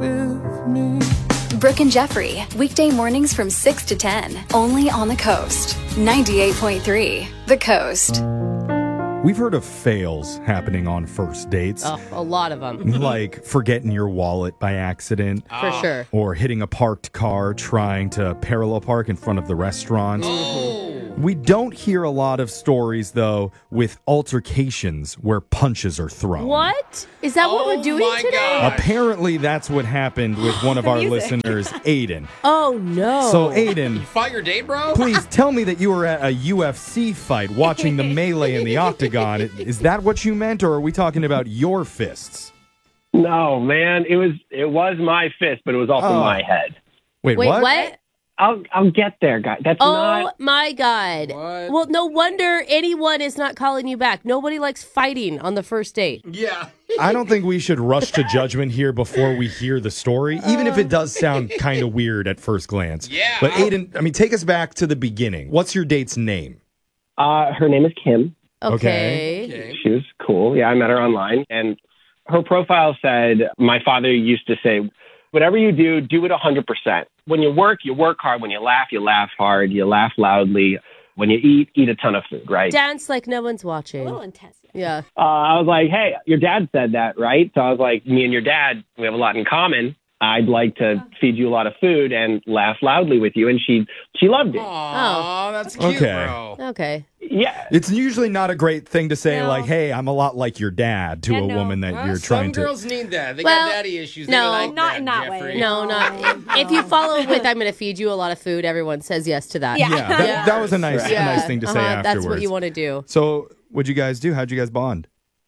with me. Brooke and Jeffrey, weekday mornings from 6 to 10, only on the Coast. 98.3, The Coast. We've heard of fails happening on first dates. Oh, a lot of them. Like forgetting your wallet by accident. For sure. Or hitting a parked car trying to parallel park in front of the restaurant. We don't hear a lot of stories, though, with altercations where punches are thrown. What? Is that what we're doing today? God. Apparently, that's what happened with one of our listeners, Aiden. Oh, no. So, Aiden, You fought your date, bro? please tell me that you were at a UFC fight watching the melee in the octagon. Is that what you meant, or are we talking about your fists? No, man, it was my fist, but it was also my head. Wait, Wait, what? what? I'll get there, guys. That's Oh, not. my God. What? Well, no wonder anyone is not calling you back. Nobody likes fighting on the first date. Yeah. I don't think we should rush to judgment here before we hear the story, even if it does sound kind of weird at first glance. Yeah. But Aiden, take us back to the beginning. What's your date's name? Her name is Kim. Okay. She was cool. Yeah, I met her online, and her profile said, "My father used to say, whatever you do it 100%. When you work hard. When you laugh hard. You laugh loudly. When you eat a ton of food, right?" Dance like no one's watching. A little intense. Yeah. I was like, "Hey, your dad said that, right?" So I was like, "Me and your dad, we have a lot in common. I'd like to feed you a lot of food and laugh loudly with you." And she loved it. Aw, that's cute, Okay. bro. Okay. Yeah. It's usually not a great thing to say, No. like, hey, I'm a lot like your dad to Yeah, a no. woman that Well, you're some trying to... girls need that. They Well, got daddy issues. no. They like Not in that Jeffrey. way. No, not. If you follow with, I'm going to feed you a lot of food, everyone says yes to that. Yeah. Yeah, that was a nice thing to say afterwards. That's what you want to do. So what'd you guys do? How'd you guys bond?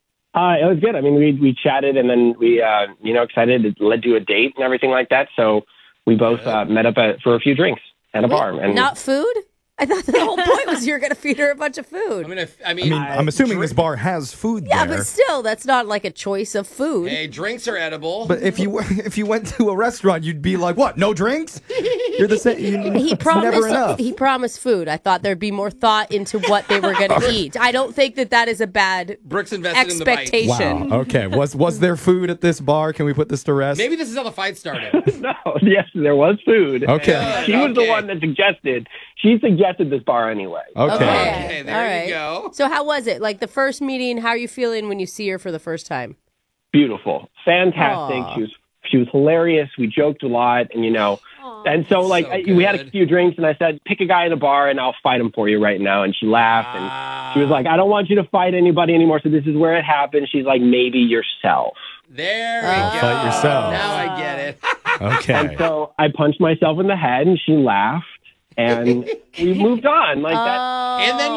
It was good. I mean, we chatted, and then we, excited. It led to a date and everything like that. So we both met up for a few drinks at a bar. And Not food? I thought the whole point was you were going to feed her a bunch of food. I mean, I'm assuming this bar has food Yeah, there. but still, that's not like a choice of food. hey, drinks are edible. But if you went to a restaurant, you'd be like, what? No drinks? You're the same. He It's never enough. promised. He promised food. I thought there'd be more thought into what they were going to eat. I don't think that is a bad Brooks invested in the bite. expectation. Wow. Okay. Was there food at this bar? Can we put this to rest? Maybe this is how the fight started. no, yes, there was food. Okay. She was the one that suggested. She suggested this bar anyway. Okay. Okay, there All you right. go. So how was it? Like the first meeting, how are you feeling when you see her for the first time? Beautiful, fantastic. Aw. She was hilarious. We joked a lot, and and so like So we had a good. few drinks, and I said, "Pick a guy in the bar, and I'll fight him for you right now." And she laughed, and she was like, "I don't want you to fight anybody anymore. So this is where it happened." She's like, "Maybe yourself." There we go. Fight yourself. Now I get it. Okay. And so I punched myself in the head, and she laughed, and we moved on like that. And then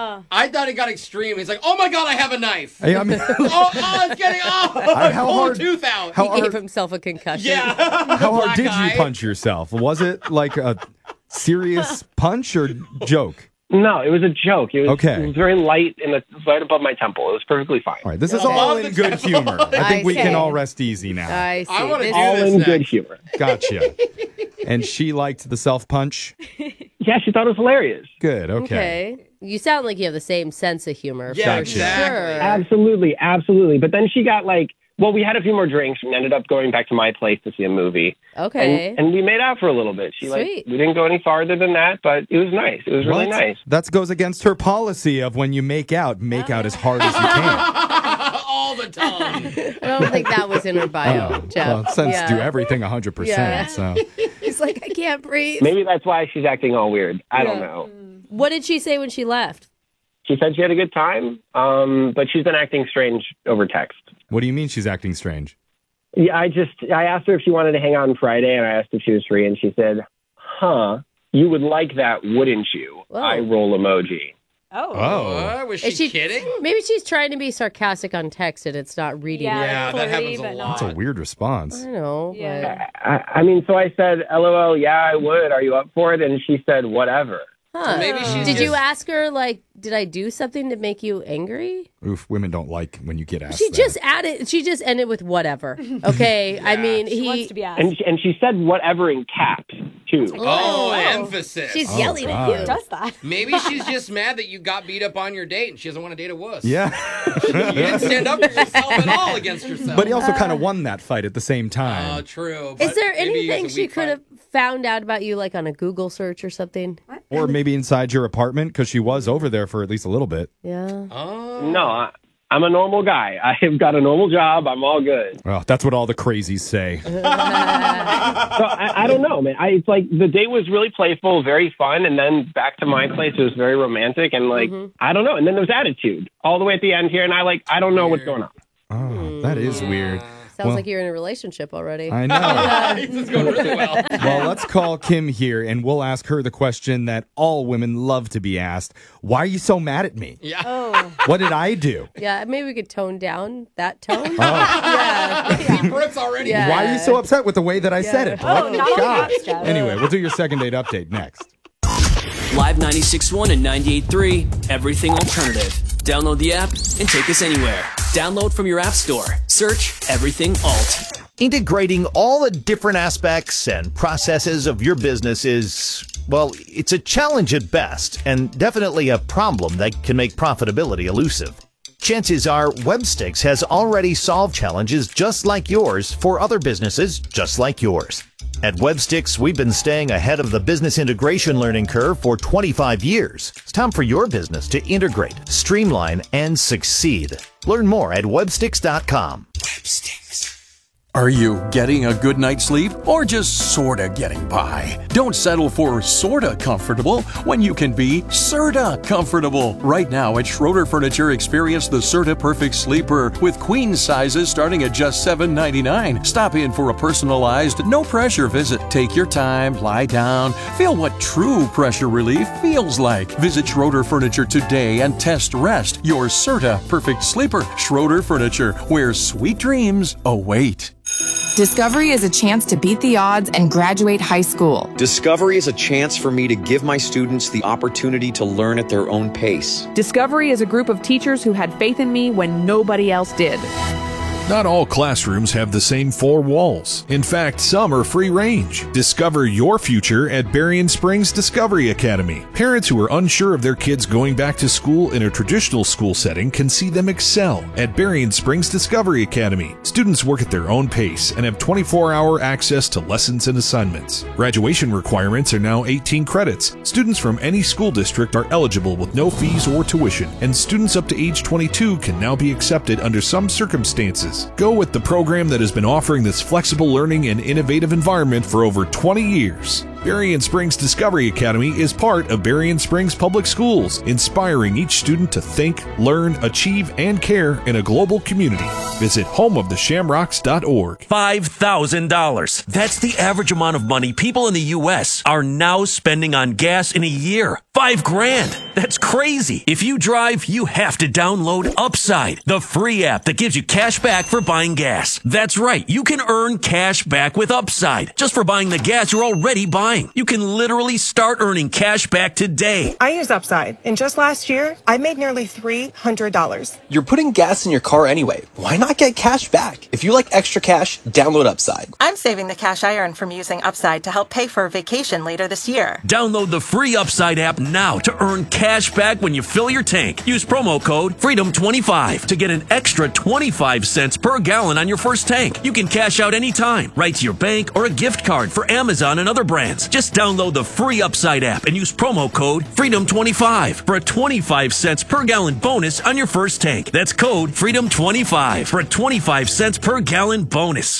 I thought it got extreme. He's like, oh my God, I have a knife. Hey, I mean, it's getting, how pull hard- a tooth out. how He gave hard, himself a concussion. yeah. how hard Black did eye. you punch yourself? Was it like a serious punch or joke? No, it was a joke. It was, Okay. it was very light right above my temple. It was perfectly fine. All right. This is Above all the in good temple. humor. I think we Okay. can all rest easy now. I see. I wanna This- do All this in good next. humor. Gotcha. And she liked the self punch? Yeah, she thought it was hilarious. Good. Okay. Okay. You sound like you have the same sense of humor. Yeah, for exactly. sure. Absolutely. But then she got we had a few more drinks and ended up going back to my place to see a movie. Okay. And we made out for a little bit. Sweet. We didn't go any farther than that, but it was nice. It was really What? nice. That goes against her policy of when you make out as hard as you can. All the time. I don't think that was in her bio, Jeff. Well, since Yeah. do everything 100%. Yeah. So He's like, I can't breathe. Maybe that's why she's acting all weird. I don't know. What did she say when she left? She said she had a good time, but she's been acting strange over text. what do you mean she's acting strange? Yeah, I asked her if she wanted to hang out on Friday, and I asked if she was free, and she said, "Huh, you would like that, wouldn't you?" Whoa. Eye roll emoji. What? Was she, Is she kidding? Maybe she's trying to be sarcastic on text and it's not reading. Yeah, it. Yeah, that flirty, happens a but lot. That's a weird response. I don't know. Yeah. I mean, so I said, "LOL, yeah, I would. Are you up for it?" And she said, "Whatever." But, huh. Maybe she's Did you just- ask her, like, did I do something to make you angry? Oof, women don't like when you get asked She that. just ended with whatever. Okay. I mean, She wants to be asked. And she said, "Whatever" in caps. too. Oh, emphasis. She's yelling at you. Does that? Maybe she's just mad that you got beat up on your date and she doesn't want to date a wuss. Yeah. You didn't stand up for yourself at all against yourself. But he also kind of won that fight at the same time. Oh, true. Is but there maybe it was anything a she weak could fight. have found out about you, like on a Google search or something? Or maybe inside your apartment, because she was over there for at least a little bit. Yeah. Oh. No, I'm a normal guy. I've got a normal job. I'm all good. Well, that's what all the crazies say. So I don't know, man. It's like the date was really playful, very fun, and then back to my place, it was very romantic, and like I don't know. And then there was attitude all the way at the end here, and I don't know what's going on. Oh, that is weird. Sounds Well, like you're in a relationship already. I know. This is going really well. Well, let's call Kim here, and we'll ask her the question that all women love to be asked. Why are you so mad at me? Yeah. Oh. What did I do? Yeah, maybe we could tone down that tone. Oh. Yeah. Brooks already. Yeah. Why are you so upset with the way that I said it? Oh, not only God. that, Jeff. Anyway, we'll do your second date update next. Live 96.1 and 98.3, everything alternative. Download the app and take us anywhere. Download from your app store. Search Everything Alt. Integrating all the different aspects and processes of your business is, well, it's a challenge at best, and definitely a problem that can make profitability elusive. Chances are Websticks has already solved challenges just like yours for other businesses just like yours. At Websticks, we've been staying ahead of the business integration learning curve for 25 years. It's time for your business to integrate, streamline, and succeed. Learn more at websticks.com. Are you getting a good night's sleep or just sorta getting by? Don't settle for sorta comfortable when you can be Serta comfortable. Right now at Schroeder Furniture, experience the Serta Perfect Sleeper with queen sizes starting at just $7.99. Stop in for a personalized, no pressure visit. Take your time, lie down, feel what true pressure relief feels like. Visit Schroeder Furniture today and test rest your Serta Perfect Sleeper. Schroeder Furniture, where sweet dreams await. Discovery is a chance to beat the odds and graduate high school. Discovery is a chance for me to give my students the opportunity to learn at their own pace. Discovery is a group of teachers who had faith in me when nobody else did. Not all classrooms have the same four walls. In fact, some are free range. Discover your future at Berrien Springs Discovery Academy. Parents who are unsure of their kids going back to school in a traditional school setting can see them excel at Berrien Springs Discovery Academy. Students work at their own pace and have 24-hour access to lessons and assignments. Graduation requirements are now 18 credits. Students from any school district are eligible with no fees or tuition, and students up to age 22 can now be accepted under some circumstances. Go with the program that has been offering this flexible learning and innovative environment for over 20 years. Berrien Springs Discovery Academy is part of Berrien Springs Public Schools, inspiring each student to think, learn, achieve, and care in a global community. Visit homeoftheshamrocks.org. $5,000. That's the average amount of money people in the U.S. are now spending on gas in a year. $5,000. That's crazy. If you drive, you have to download Upside, the free app that gives you cash back for buying gas. That's right. You can earn cash back with Upside just for buying the gas you're already buying. You can literally start earning cash back today. I use Upside, and just last year, I made nearly $300. You're putting gas in your car anyway. Why not get cash back? If you like extra cash, download Upside. I'm saving the cash I earn from using Upside to help pay for a vacation later this year. Download the free Upside app now to earn cash back when you fill your tank. Use promo code FREEDOM25 to get an extra 25 cents per gallon on your first tank. You can cash out anytime, right to your bank or a gift card for Amazon and other brands. Just download the free Upside app and use promo code FREEDOM25 for a 25 cents per gallon bonus on your first tank. That's code FREEDOM25 for a 25 cents per gallon bonus.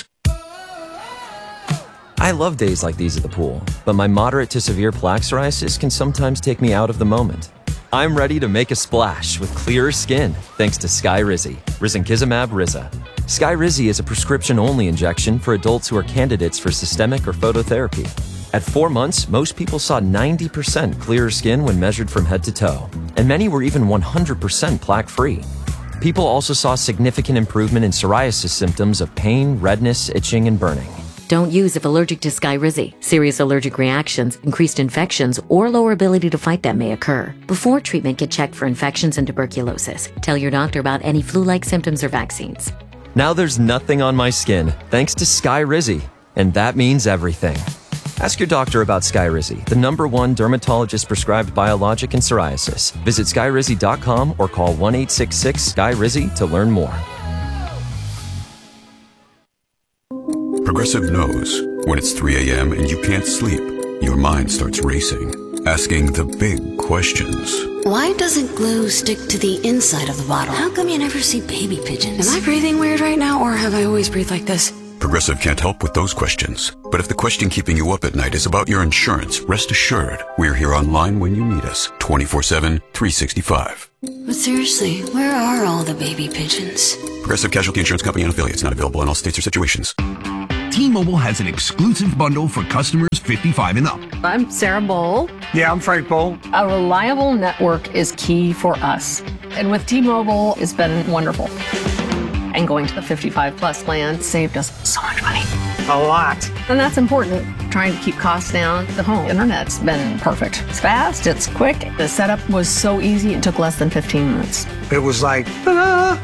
I love days like these at the pool, but my moderate to severe plaque psoriasis can sometimes take me out of the moment. I'm ready to make a splash with clearer skin thanks to Skyrizi, risankizumab Riza. Skyrizi is a prescription-only injection for adults who are candidates for systemic or phototherapy. At 4 months, most people saw 90% clearer skin when measured from head to toe, and many were even 100% plaque-free. People also saw significant improvement in psoriasis symptoms of pain, redness, itching, and burning. Don't use if allergic to Skyrizi. Serious allergic reactions, increased infections, or lower ability to fight them may occur. Before treatment, get checked for infections and tuberculosis. Tell your doctor about any flu-like symptoms or vaccines. Now there's nothing on my skin thanks to Skyrizi, and that means everything. Ask your doctor about Skyrizi, the #1 dermatologist-prescribed biologic in psoriasis. Visit skyrizi.com or call 1-866-SKY-RIZZI to learn more. Progressive knows when it's 3 a.m. and you can't sleep, your mind starts racing, asking the big questions. Why doesn't glue stick to the inside of the bottle? How come you never see baby pigeons? Am I breathing weird right now, or have I always breathed like this? Progressive can't help with those questions. But if the question keeping you up at night is about your insurance, rest assured, we're here online when you need us, 24/7, 365. But seriously, where are all the baby pigeons? Progressive Casualty Insurance Company and affiliates, not available in all states or situations. T-Mobile has an exclusive bundle for customers 55 and up. I'm Sarah Bowl. Yeah, I'm Frank Bowl. A reliable network is key for us. And with T-Mobile, it's been wonderful. And going to the 55 plus plan saved us so much money. A lot. And that's important. Trying to keep costs down. The home internet's been perfect. It's fast, it's quick. The setup was so easy, it took less than 15 minutes. It was like, ta-da!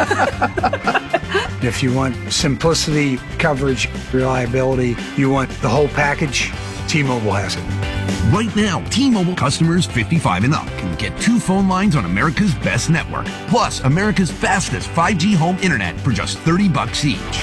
If you want simplicity, coverage, reliability, you want the whole package, T-Mobile has it. Right now, T-Mobile customers 55 and up can get 2 phone lines on America's best network, plus America's fastest 5G home internet for just $30 each.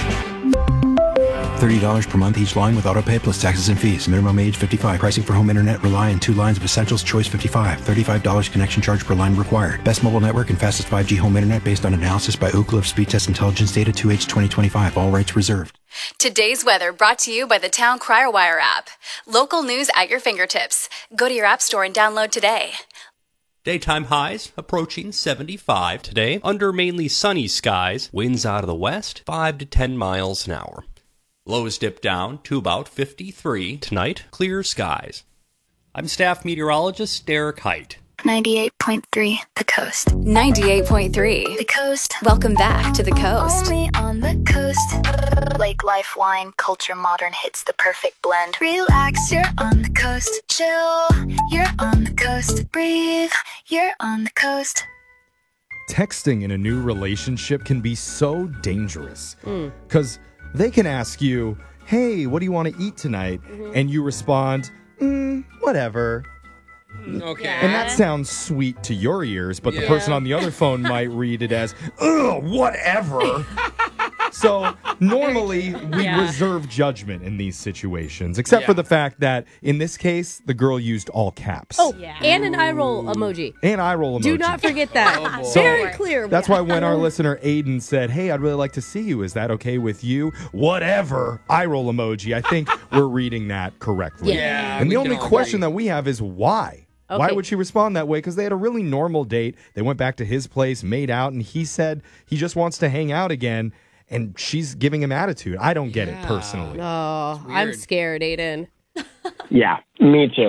$30 per month each line with autopay plus taxes and fees. Minimum age 55. Pricing for home internet rely on 2 lines of Essentials Choice 55. $35 connection charge per line required. Best mobile network and fastest 5G home internet based on analysis by Ookla of Speed Test Intelligence data 2H 2025. All rights reserved. Today's weather brought to you by the Town Crier Wire app. Local news at your fingertips. Go to your app store and download today. Daytime highs approaching 75 today under mainly sunny skies. Winds out of the west 5 to 10 miles an hour. Lows dip down to about 53 tonight. Clear skies. I'm staff meteorologist Derek Height. 98.3 The Coast. 98.3 The Coast. Welcome back to The Coast. Only on the coast. Lake Life Wine, culture modern hits the perfect blend. Relax, you're on the coast. Chill, you're on the coast. Breathe, you're on the coast. Texting in a new relationship can be so dangerous because they can ask you, hey, what do you want to eat tonight? And you respond, whatever. Okay. And that sounds sweet to your ears, but the person on the other phone might read it as, ugh, whatever. So normally we reserve judgment in these situations, except for the fact that in this case, the girl used all caps. Oh, and an eye roll emoji. And eye roll emoji. Do not forget that. Very clear. That's why when our listener Aiden said, hey, I'd really like to see you. Is that okay with you? Whatever. Eye roll emoji. I think we're reading that correctly. Yeah. And the only question that we have is why? Okay. Why would she respond that way? Because they had a really normal date. They went back to his place, made out, and he said he just wants to hang out again. And she's giving him attitude. I don't get it personally. Oh, I'm scared, Aiden. Yeah, me too.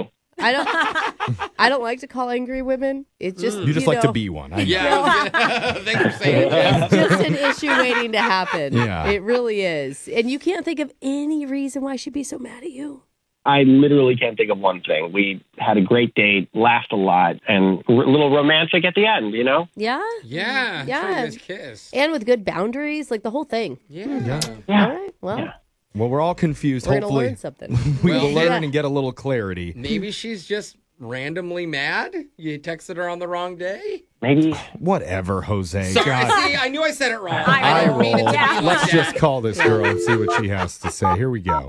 I don't like to call angry women. It's just you just like to be one. I know. Yeah. Thanks for saying that. It's just an issue waiting to happen. Yeah. It really is. And you can't think of any reason why she'd be so mad at you. I literally can't think of one thing. We had a great date, laughed a lot, and a little romantic at the end, you know? Yeah? Yeah. Yeah. Sure you guys kissed. And with good boundaries, like the whole thing. Yeah. All right. Well, Well, we're all confused. we're going to Hopefully, learn something. we will learn and get a little clarity. Maybe she's just randomly mad. You texted her on the wrong day. Maybe. Whatever, Jose. Sorry, God. see, I knew I said it wrong. I didn't mean it to be like Let's that. just call this girl and see what she has to say. Here we go.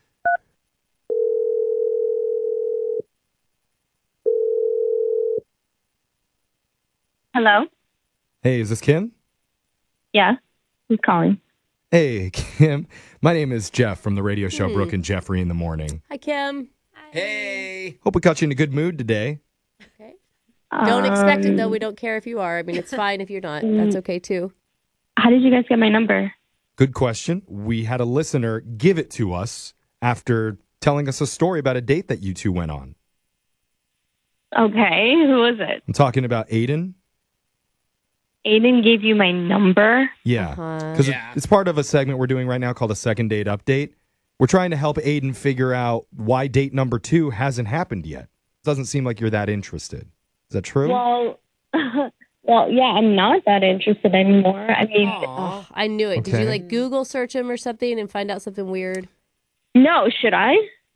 Hello? Hey, is this Kim? Yeah. Who's calling? Hey, Kim. My name is Jeff from the radio show Brooke and Jeffrey in the Morning. Hi, Kim. Hey. Hope we got you in a good mood today. Don't expect it, though. We don't care if you are. I mean, it's fine if you're not. That's okay, too. How did you guys get my number? Good question. We had a listener give it to us after telling us a story about a date that you two went on. Okay. Who was it? I'm talking about Aiden. Aiden gave you my number? Yeah. Because it's part of a segment we're doing right now called a second date update. We're trying to help Aiden figure out why date number 2 hasn't happened yet. Doesn't seem like you're that interested. Is that true? Well, yeah, I'm not that interested anymore. I mean, Oh, I knew it. Did you, like, Google search him or something and find out something weird? No, should I?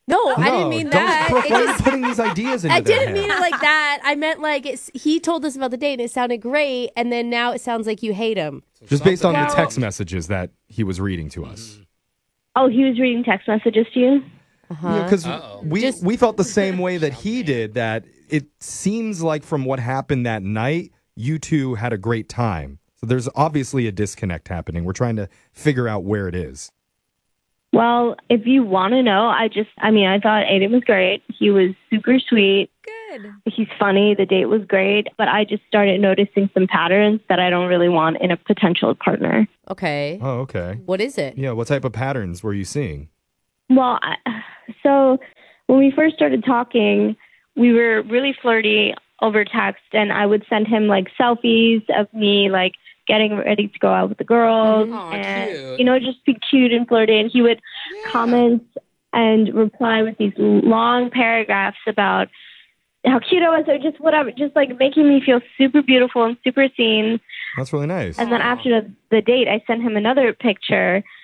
No, I didn't mean that. Why are you putting these ideas into I their didn't head? mean it like that. I meant like he told us about the date and it sounded great, and then now it sounds like you hate him. Just based on the text messages that he was reading to us. Oh, he was reading text messages to you? Because we felt the same way that he did, that it seems like from what happened that night, you two had a great time. So there's obviously a disconnect happening. We're trying to figure out where it is. Well, if you want to know, I thought Aiden was great. He was super sweet. Good. He's funny. The date was great. But I just started noticing some patterns that I don't really want in a potential partner. Okay. Oh, okay. What is it? Yeah, what type of patterns were you seeing? Well, so when we first started talking, we were really flirty over text, and I would send him like selfies of me like getting ready to go out with the girls and cute. Just be cute and flirty. And he would comment and reply with these long paragraphs about how cute I was, or just whatever, just like making me feel super beautiful and super seen. That's really nice. And then after the date, I sent him another picture